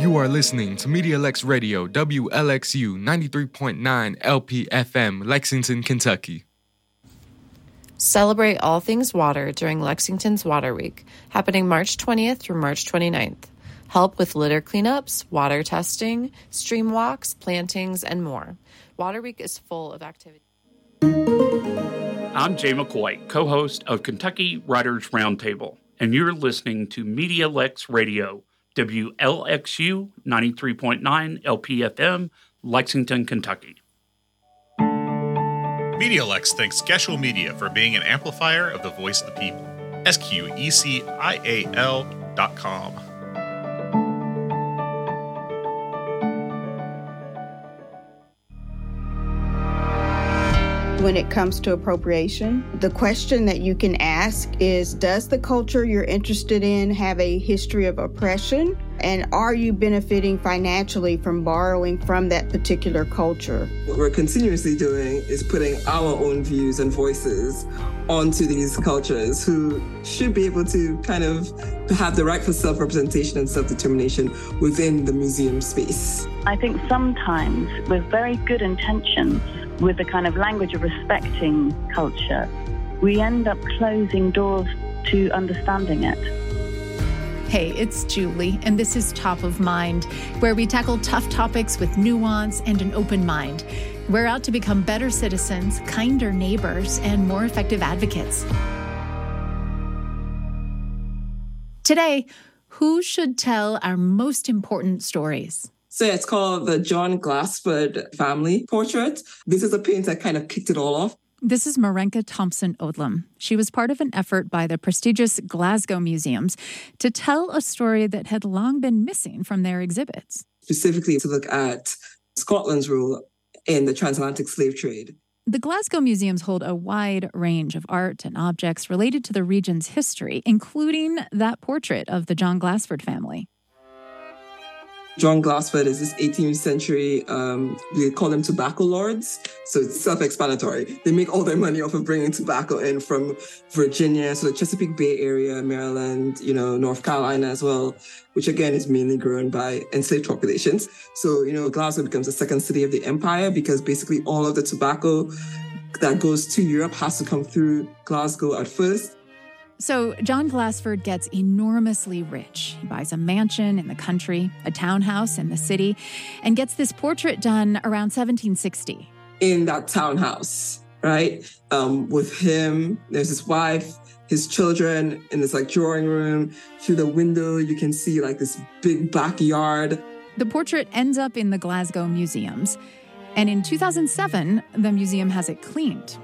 You are listening to Media Lex Radio, WLXU 93.9 LPFM, Lexington, Kentucky. Celebrate all things water during Lexington's Water Week, happening March 20th through March 29th. Help with litter cleanups, water testing, stream walks, plantings, and more. Water Week is full of activity. I'm Jay McCoy, co-host of Kentucky Writers Roundtable, and you're listening to Media Lex Radio, WLXU 93.9 LPFM, Lexington, Kentucky. MediaLex thanks Geschuel Media for being an amplifier of the voice of the people. SQECIAL.com. When it comes to appropriation, the question that you can ask is, does the culture you're interested in have a history of oppression? And are you benefiting financially from borrowing from that particular culture? What we're continuously doing is putting our own views and voices onto these cultures who should be able to kind of have the right for self-representation and self-determination within the museum space. I think sometimes with very good intentions, with the kind of language of respecting culture, we end up closing doors to understanding it. Hey, it's Julie, and this is Top of Mind, where we tackle tough topics with nuance and an open mind. We're out to become better citizens, kinder neighbors, and more effective advocates. Today, who should tell our most important stories? So it's called the John Glassford family portrait. This is a painting that kind of kicked it all off. This is Marenka Thompson Odlum. She was part of an effort by the prestigious Glasgow Museums to tell a story that had long been missing from their exhibits. Specifically to look at Scotland's role in the transatlantic slave trade. The Glasgow Museums hold a wide range of art and objects related to the region's history, including that portrait of the John Glassford family. John Glassford is this 18th century, we call them tobacco lords. So it's self-explanatory. They make all their money off of bringing tobacco in from Virginia, so the Chesapeake Bay area, Maryland, North Carolina as well, which again is mainly grown by enslaved populations. So, Glasgow becomes the second city of the empire because basically all of the tobacco that goes to Europe has to come through Glasgow at first. So John Glassford gets enormously rich. He buys a mansion in the country, a townhouse in the city, and gets this portrait done around 1760. In that townhouse, right? With him, there's his wife, his children in this drawing room. Through the window, you can see this big backyard. The portrait ends up in the Glasgow Museums. And in 2007, the museum has it cleaned.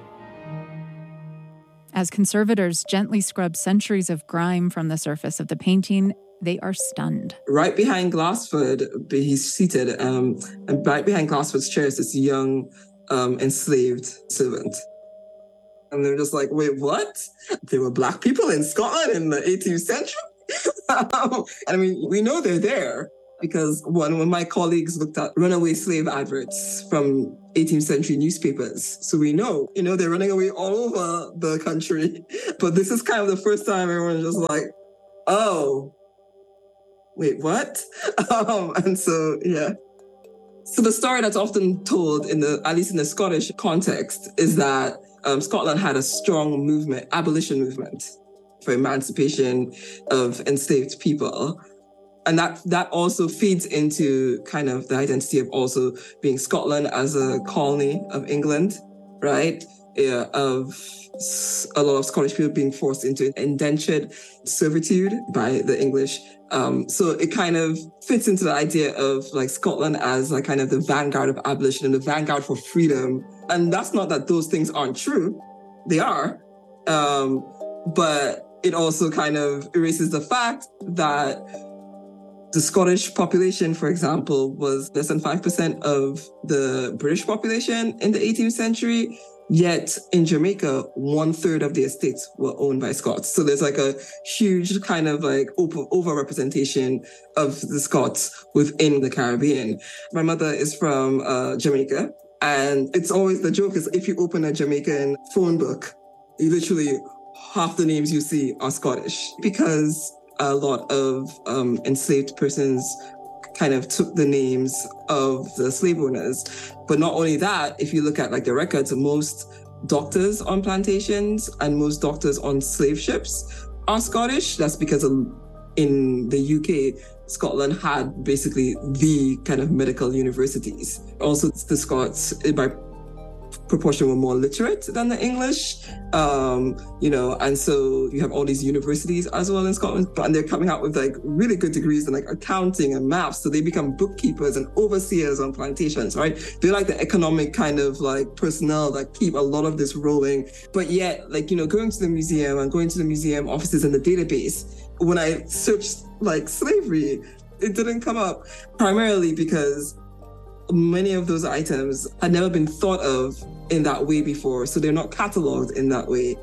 As conservators gently scrub centuries of grime from the surface of the painting, they are stunned. Right behind Glassford, he's seated, and right behind Glassford's chair is this young enslaved servant. And they're just like, wait, what? There were Black people in Scotland in the 18th century? We know they're there because one of my colleagues looked at runaway slave adverts from 18th century newspapers. So we know, they're running away all over the country. But this is kind of the first time everyone's just like, oh, wait, what? And so, yeah. So the story that's often told at least in the Scottish context, is that Scotland had a strong movement, abolition movement for emancipation of enslaved people. And that also feeds into kind of the identity of also being Scotland as a colony of England, right? Yeah, of a lot of Scottish people being forced into indentured servitude by the English. So it kind of fits into the idea of Scotland as kind of the vanguard of abolition and the vanguard for freedom. And that's not that those things aren't true. They are. But it also kind of erases the fact that the Scottish population, for example, was less than 5% of the British population in the 18th century. Yet in Jamaica, 1/3 of the estates were owned by Scots. So there's a huge kind of over-representation of the Scots within the Caribbean. My mother is from Jamaica. And it's always the joke is if you open a Jamaican phone book, you literally half the names you see are Scottish because a lot of enslaved persons kind of took the names of the slave owners. But not only that, if you look at like the records, most doctors on plantations and most doctors on slave ships are Scottish. That's because in the UK, Scotland had basically the kind of medical universities. Also, the Scots, by proportion, were more literate than the English, and so you have all these universities as well in Scotland, and they're coming out with like really good degrees in like accounting and maths, so they become bookkeepers and overseers on plantations, right? They're like the economic kind of like personnel that keep a lot of this rolling. But yet, like, going to the museum and going to the museum offices in the database, when I searched like slavery, it didn't come up, primarily because many of those items had never been thought of in that way before, so they're not cataloged in that way.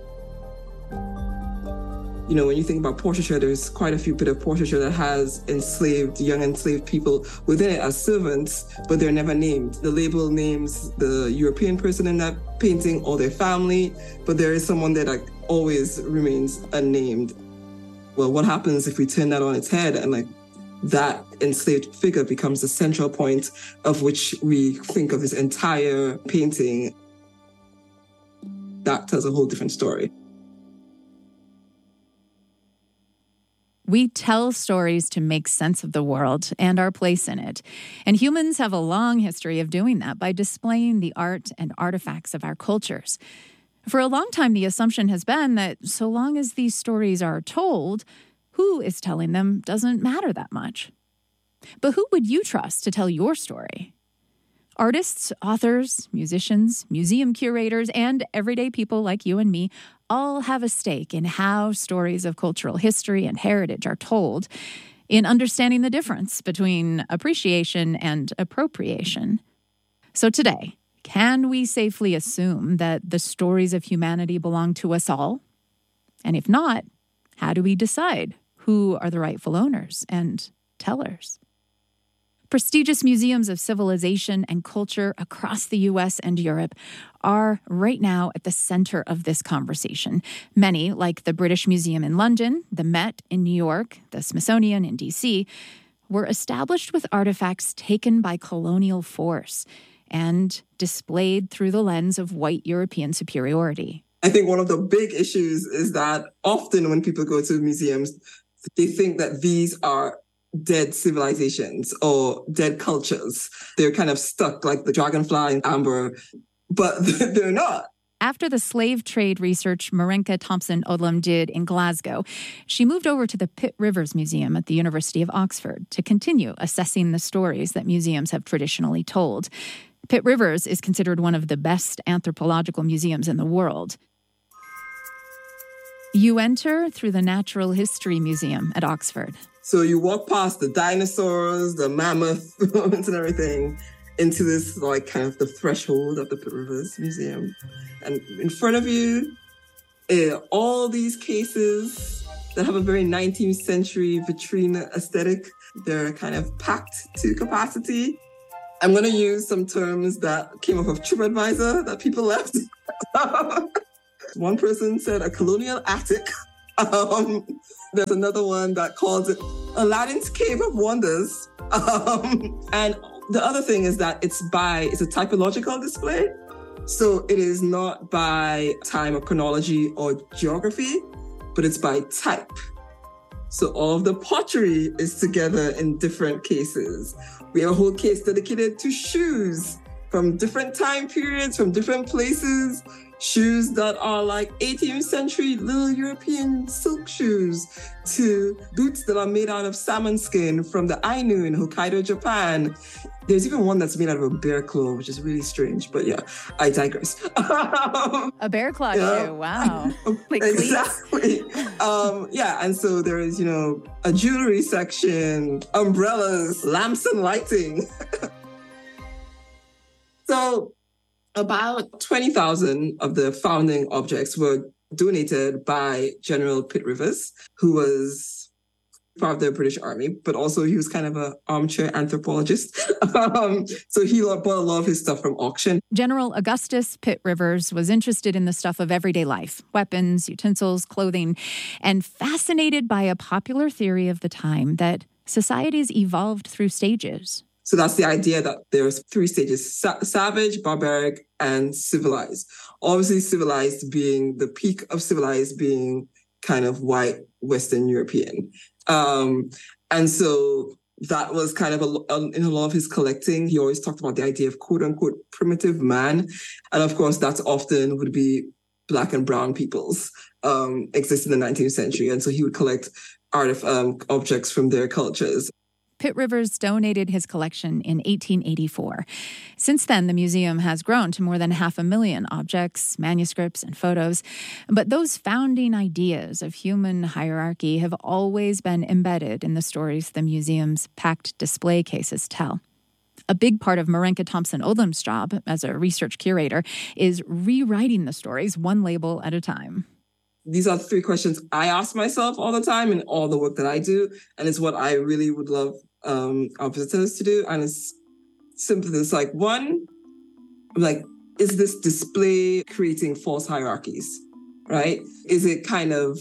When you think about portraiture, there's quite a few bit of portraiture that has young enslaved people within it as servants, but they're never named. The label names the European person in that painting or their family, but there is someone there that always remains unnamed. Well, what happens if we turn that on its head and like that enslaved figure becomes the central point of which we think of this entire painting? That tells a whole different story. We tell stories to make sense of the world and our place in it. And humans have a long history of doing that by displaying the art and artifacts of our cultures. For a long time, the assumption has been that so long as these stories are told, who is telling them doesn't matter that much. But who would you trust to tell your story? Artists, authors, musicians, museum curators, and everyday people like you and me all have a stake in how stories of cultural history and heritage are told, in understanding the difference between appreciation and appropriation. So today, can we safely assume that the stories of humanity belong to us all? And if not, how do we decide who are the rightful owners and tellers? Prestigious museums of civilization and culture across the U.S. and Europe are right now at the center of this conversation. Many, like the British Museum in London, the Met in New York, the Smithsonian in D.C., were established with artifacts taken by colonial force and displayed through the lens of white European superiority. I think one of the big issues is that often when people go to museums, they think that these are dead civilizations or dead cultures. They're kind of stuck like the dragonfly in amber, but they're not. After the slave trade research Marinka Thompson-Odlum did in Glasgow, she moved over to the Pitt Rivers Museum at the University of Oxford to continue assessing the stories that museums have traditionally told. Pitt Rivers is considered one of the best anthropological museums in the world. You enter through the Natural History Museum at Oxford. So you walk past the dinosaurs, the mammoth and everything into this like kind of the threshold of the Pitt Rivers Museum. And in front of you, all these cases that have a very 19th century vitrine aesthetic. They're kind of packed to capacity. I'm going to use some terms that came off of TripAdvisor that people left. One person said a colonial attic. There's another one that calls it Aladdin's Cave of Wonders. And the other thing is that it's a typological display. So it is not by time or chronology or geography, but it's by type. So all of the pottery is together in different cases. We have a whole case dedicated to shoes from different time periods, from different places. Shoes that are like 18th century little European silk shoes to boots that are made out of salmon skin from the Ainu in Hokkaido, Japan. There's even one that's made out of a bear claw, which is really strange. But yeah, I digress. A bear claw shoe, wow. Like exactly. And so there is, a jewelry section, umbrellas, lamps and lighting. So about 20,000 of the founding objects were donated by General Pitt Rivers, who was part of the British Army, but also he was kind of an armchair anthropologist. So he bought a lot of his stuff from auction. General Augustus Pitt Rivers was interested in the stuff of everyday life, weapons, utensils, clothing, and fascinated by a popular theory of the time that societies evolved through stages. So that's the idea that there's 3 stages: savage, barbaric, and civilized. Obviously, civilized being the peak of civilized being kind of white Western European. And so that was kind of in a lot of his collecting. He always talked about the idea of quote unquote primitive man. And of course, that's often would be Black and brown peoples exist in the 19th century. And so he would collect objects from their cultures. Pitt Rivers donated his collection in 1884. Since then, the museum has grown to more than 500,000 objects, manuscripts, and photos. But those founding ideas of human hierarchy have always been embedded in the stories the museum's packed display cases tell. A big part of Marenka Thompson-Odlum's job as a research curator is rewriting the stories one label at a time. These are 3 questions I ask myself all the time in all the work that I do. And it's what I really would love our visitors to do. And it's simply this, like, one, like, is this display creating false hierarchies, right? Is it kind of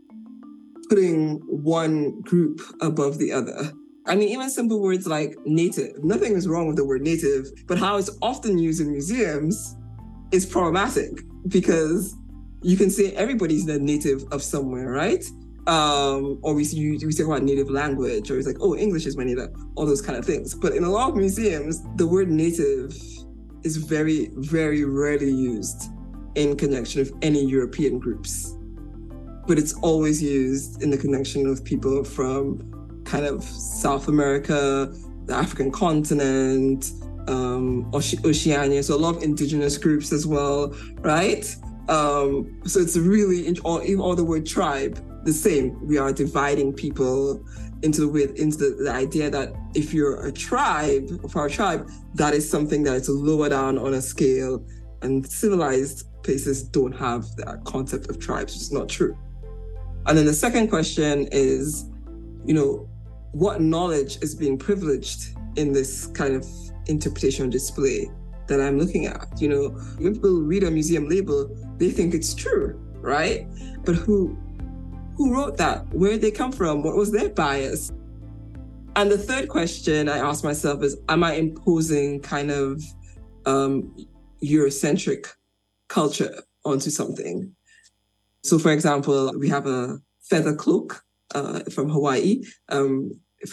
putting one group above the other? I mean, even simple words like native. Nothing is wrong with the word native, but how it's often used in museums is problematic because you can say everybody's a native of somewhere, right? Or we talk about native language, or it's like, oh, English is my native, all those kind of things. But in a lot of museums, the word native is very, very rarely used in connection with any European groups. But it's always used in the connection of people from kind of South America, the African continent, Oceania, so a lot of indigenous groups as well, right? So it's really, all the word tribe, the same. We are dividing people into the idea that if you're a tribe, for our tribe, that is something that is lower down on a scale, and civilized places don't have that concept of tribes, which is not true. And then the second question is, what knowledge is being privileged in this kind of interpretation display that I'm looking at? When people read a museum label, they think it's true, right? But who wrote that? Where did they come from? What was their bias? And the third question I ask myself is, am I imposing kind of Eurocentric culture onto something? So, for example, we have a feather cloak from Hawaii from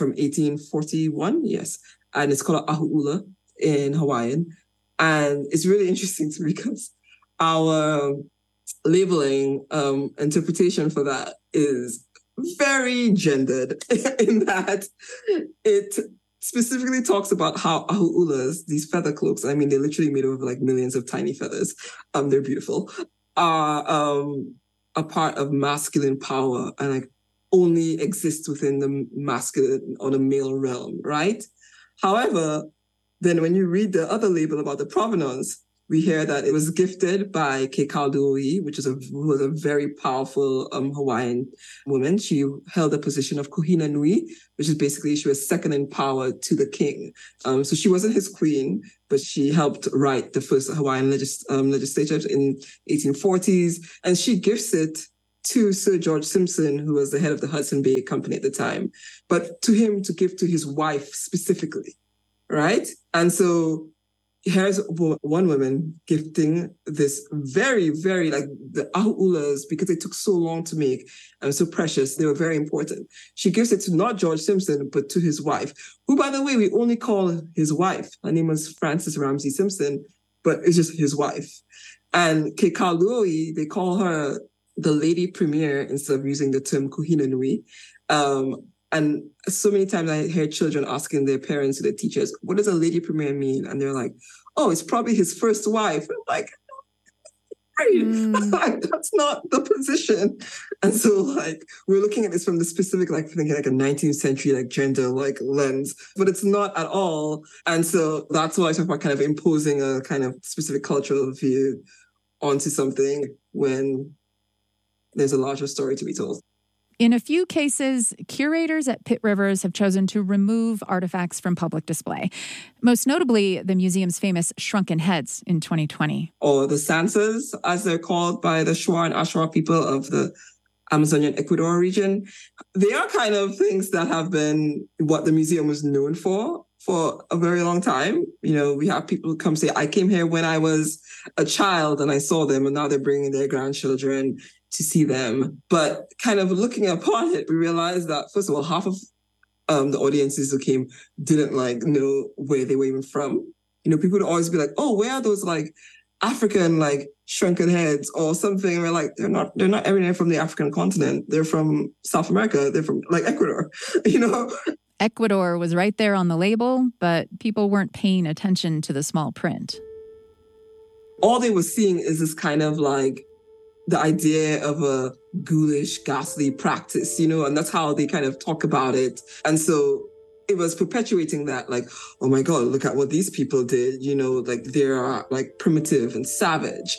1841, yes. And it's called a ahu'ula in Hawaiian. And it's really interesting to me because our labeling interpretation for that is very gendered in that it specifically talks about how ahu'ulas, these feather cloaks, I mean, they're literally made of like millions of tiny feathers. They're beautiful, are a part of masculine power and like only exist within the masculine or the male realm, right? However, then when you read the other label about the provenance, we hear that it was gifted by Kekaluo'i, who was a very powerful Hawaiian woman. She held the position of Kuhina Nui, which is basically she was second in power to the king. So she wasn't his queen, but she helped write the first Hawaiian legislature in 1840s. And she gifts it to Sir George Simpson, who was the head of the Hudson Bay Company at the time, but to him to give to his wife specifically, right? And so here's one woman gifting this very, very, like the ahu'ulas, because they took so long to make and so precious, they were very important. She gives it to not George Simpson, but to his wife, who, by the way, we only call his wife. Her name was Frances Ramsey Simpson, but it's just his wife. And Kekaluo'i, they call her the Lady Premier instead of using the term Kuhina Nui. And so many times I hear children asking their parents or their teachers, what does a Lady Premier mean? And they're like, oh, it's probably his first wife. I'm like, that's not the position. And so like, we're looking at this from the specific, like thinking like a 19th century, like gender, like lens, but it's not at all. And so that's why I talk about kind of imposing a kind of specific cultural view onto something when there's a larger story to be told. In a few cases, curators at Pitt Rivers have chosen to remove artifacts from public display. Most notably, the museum's famous shrunken heads in 2020. Or the Sansas, as they're called by the Shuar and Ashura people of the Amazonian Ecuador region. They are kind of things that have been what the museum was known for a very long time. You know, we have people come say, I came here when I was a child and I saw them, and now they're bringing their grandchildren to see them. But kind of looking upon it, we realized that, first of all, half of the audiences who came didn't know where they were even from. You know, people would always be like, oh, where are those African shrunken heads or something? And we're like, they're not everywhere from the African continent. They're from South America. They're from Ecuador, you know? Ecuador was right there on the label, but people weren't paying attention to the small print. All they were seeing is this kind of the idea of a ghoulish, ghastly practice, you know, and that's how they kind of talk about it. And so it was perpetuating that, oh my God, look at what these people did, you know, they're primitive and savage.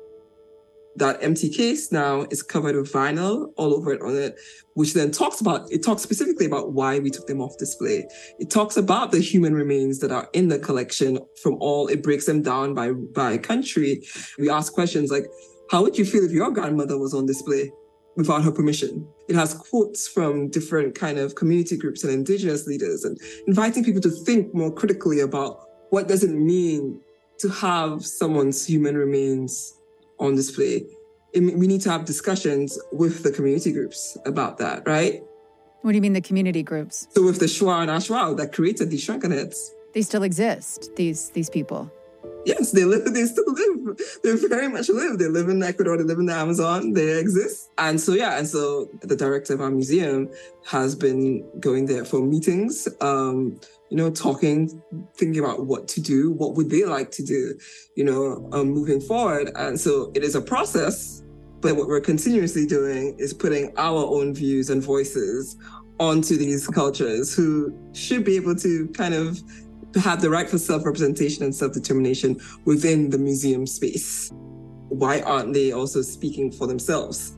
That empty case now is covered with vinyl all over it on it, which then talks specifically about why we took them off display. It talks about the human remains that are in the collection it breaks them down by country. We ask questions like, how would you feel if your grandmother was on display without her permission? It has quotes from different kind of community groups and indigenous leaders, and inviting people to think more critically about what does it mean to have someone's human remains on display. We need to have discussions with the community groups about that, right? What do you mean the community groups? So with the Shuar and Ashwao that created these shrunken heads. They still exist, these people. Yes, they still live. They very much live. They live in Ecuador, they live in the Amazon, they exist. And so the director of our museum has been going there for meetings, talking, thinking about what to do, what would they like to do, moving forward. And so it is a process, but what we're continuously doing is putting our own views and voices onto these cultures who should be able to kind of have the right for self-representation and self-determination within the museum space. Why aren't they also speaking for themselves?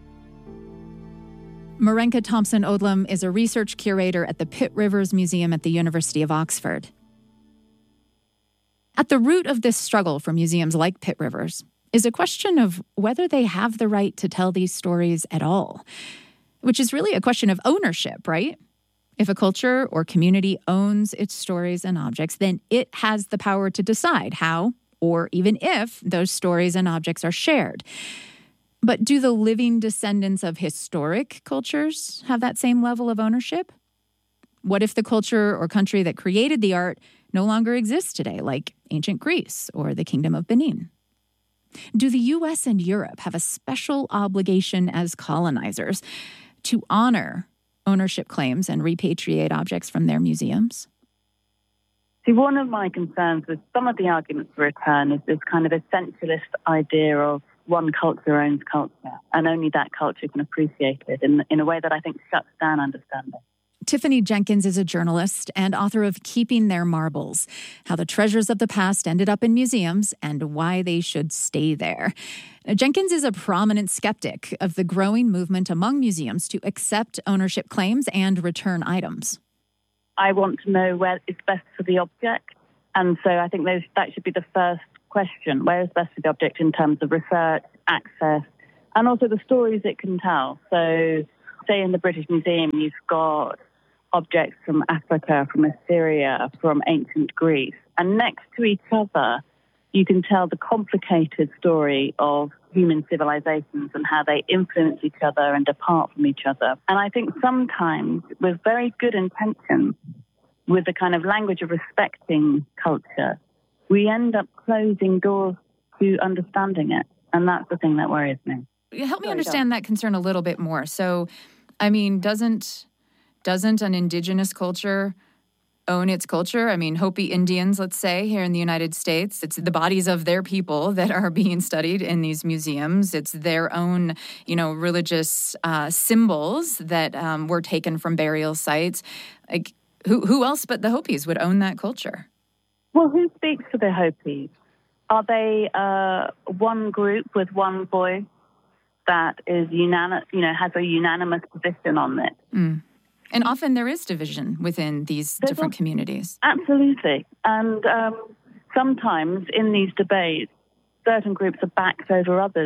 Marenka Thompson Odlum is a research curator at the Pitt Rivers Museum at the University of Oxford. At the root of this struggle for museums like Pitt Rivers is a question of whether they have the right to tell these stories at all, which is really a question of ownership, right? If a culture or community owns its stories and objects, then it has the power to decide how, or even if, those stories and objects are shared. But do the living descendants of historic cultures have that same level of ownership? What if the culture or country that created the art no longer exists today, like ancient Greece or the Kingdom of Benin? Do the U.S. and Europe have a special obligation as colonizers to honor ownership claims and repatriate objects from their museums? See, one of my concerns with some of the arguments for return is this kind of essentialist idea of one culture owns culture, and only that culture can appreciate it in a way that I think shuts down understanding. Tiffany Jenkins is a journalist and author of Keeping Their Marbles, How the Treasures of the Past Ended Up in Museums and Why They Should Stay There. Jenkins is a prominent skeptic of the growing movement among museums to accept ownership claims and return items. I want to know where is best for the object, and so I think that should be the first question. Where is best for the object in terms of research, access, and also the stories it can tell? So, say in the British Museum, you've got objects from Africa, from Assyria, from ancient Greece. And next to each other, you can tell the complicated story of human civilizations and how they influence each other and depart from each other. And I think sometimes, with very good intentions, with the kind of language of respecting culture, we end up closing doors to understanding it. And that's the thing that worries me. Help me understand that concern a little bit more. So, I mean, doesn't an indigenous culture own its culture? I mean, Hopi Indians, let's say, here in the United States, it's the bodies of their people that are being studied in these museums. It's their own, religious symbols that were taken from burial sites. Like, who else but the Hopis would own that culture? Well, who speaks for the Hopis? Are they one group with one voice that is has a unanimous position on it? Mm. And often there is division within these different communities. Absolutely. And sometimes in these debates, certain groups are backed over others.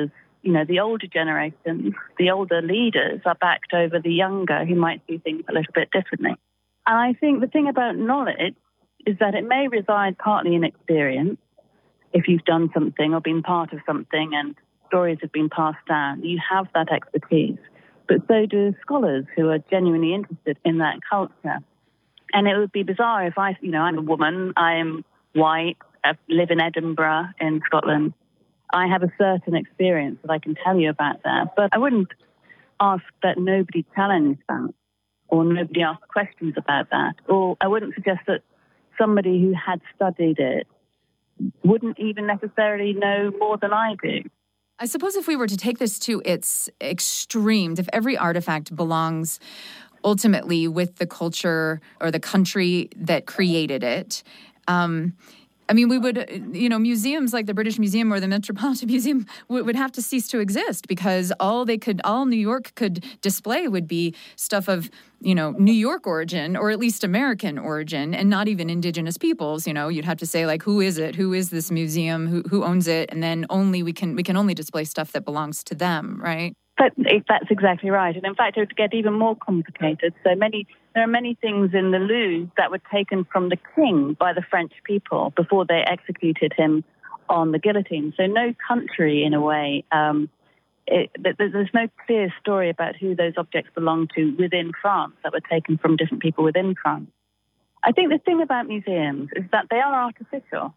the older generations, the older leaders are backed over the younger who might see things a little bit differently. And I think the thing about knowledge is that it may reside partly in experience. If you've done something or been part of something and stories have been passed down, you have that expertise. But so do scholars who are genuinely interested in that culture. And it would be bizarre if I'm a woman, I am white, I live in Edinburgh in Scotland. I have a certain experience that I can tell you about that, but I wouldn't ask that nobody challenge that or nobody ask questions about that. Or I wouldn't suggest that somebody who had studied it wouldn't even necessarily know more than I do. I suppose if we were to take this to its extremes, if every artifact belongs ultimately with the culture or the country that created it, we would, museums like the British Museum or the Metropolitan Museum would have to cease to exist because all New York could display would be stuff of, New York origin or at least American origin and not even indigenous peoples. You'd have to say, like, who is it? Who is this museum? Who owns it? And then we can only display stuff that belongs to them, right? That's exactly right. And in fact, it would get even more complicated. There are many things in the Louvre that were taken from the king by the French people before they executed him on the guillotine. So no country, in a way, there's no clear story about who those objects belong to within France that were taken from different people within France. I think the thing about museums is that they are artificial.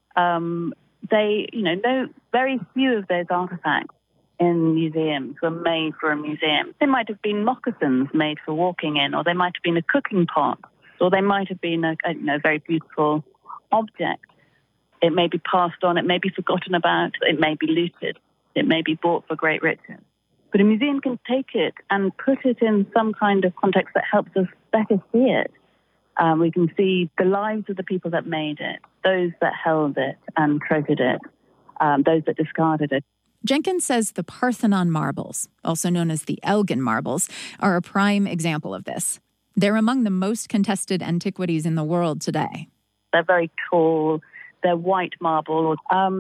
Very few of those artifacts in museums were made for a museum. They might have been moccasins made for walking in, or they might have been a cooking pot, or they might have been a very beautiful object. It may be passed on, it may be forgotten about, it may be looted, it may be bought for great riches. But a museum can take it and put it in some kind of context that helps us better see it. We can see the lives of the people that made it, those that held it and treasured it, those that discarded it. Jenkins says the Parthenon marbles, also known as the Elgin marbles, are a prime example of this. They're among the most contested antiquities in the world today. They're very tall, they're white marble,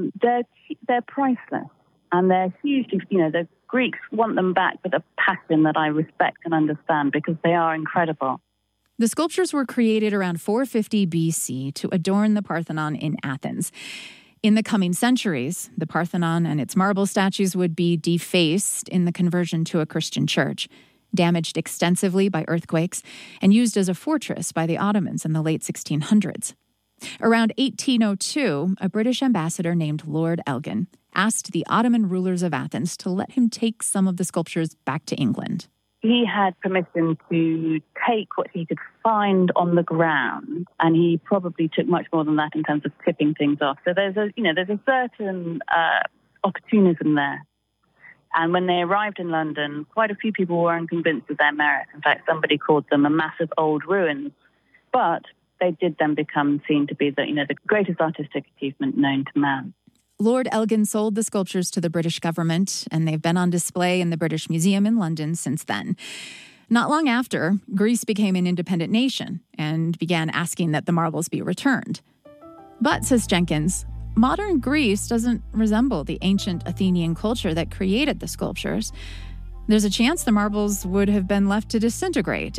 they're priceless, and they're hugely, the Greeks want them back with a passion that I respect and understand because they are incredible. The sculptures were created around 450 BC to adorn the Parthenon in Athens. In the coming centuries, the Parthenon and its marble statues would be defaced in the conversion to a Christian church, damaged extensively by earthquakes, and used as a fortress by the Ottomans in the late 1600s. Around 1802, a British ambassador named Lord Elgin asked the Ottoman rulers of Athens to let him take some of the sculptures back to England. He had permission to take what he could find on the ground, and he probably took much more than that in terms of tipping things off. So there's a certain opportunism there. And when they arrived in London, quite a few people were unconvinced of their merit. In fact, somebody called them a mass of old ruins. But they did then become seen to be the greatest artistic achievement known to man. Lord Elgin sold the sculptures to the British government, and they've been on display in the British Museum in London since then. Not long after, Greece became an independent nation and began asking that the marbles be returned. But, says Jenkins, modern Greece doesn't resemble the ancient Athenian culture that created the sculptures. There's a chance the marbles would have been left to disintegrate